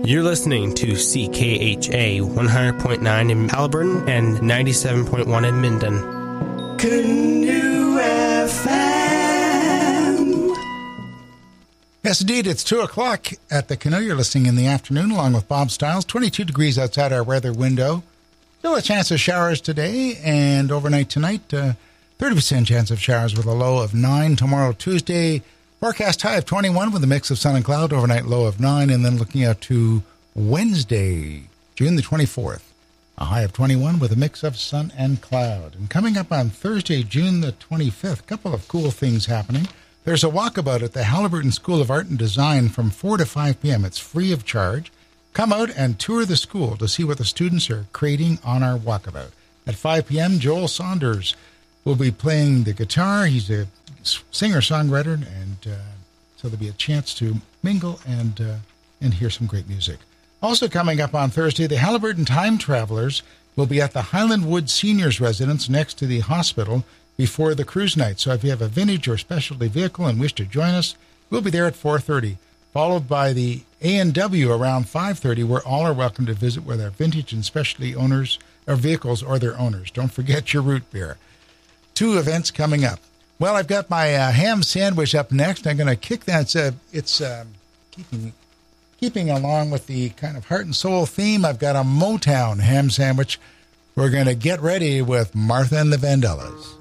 You're listening to CKHA 100.9 in Haliburton and 97.1 in Minden. Canoe FM. Yes, indeed. It's 2 o'clock at the Canoe. You're listening in the afternoon along with Bob Stiles. 22 degrees outside our weather window. Still a chance of showers today and overnight tonight. 30% chance of showers with a low of 9. Tomorrow, Tuesday, forecast high of 21 with a mix of sun and cloud. Overnight low of 9. And then looking out to Wednesday, June the 24th. A high of 21 with a mix of sun and cloud. And coming up on Thursday, June the 25th, a couple of cool things happening. There's a walkabout at the Haliburton School of Art and Design from 4 to 5 p.m. It's free of charge. Come out and tour the school to see what the students are creating on our walkabout. At 5 p.m., Joel Saunders will be playing the guitar. He's a singer-songwriter, and so there'll be a chance to mingle and hear some great music. Also coming up on Thursday, the Haliburton Time Travelers will be at the Highland Wood Seniors Residence next to the hospital before the cruise night. So if you have a vintage or specialty vehicle and wish to join us, we'll be there at 4:30, followed by the A&W around 5:30, where all are welcome to visit with our vintage and specialty owners or vehicles or their owners. Don't forget your root beer. 2 events coming up. Well, I've got my ham sandwich up next. I'm going to kick that. It's keeping along with the kind of heart and soul theme. I've got a Motown ham sandwich. We're going to get ready with Martha and the Vandellas.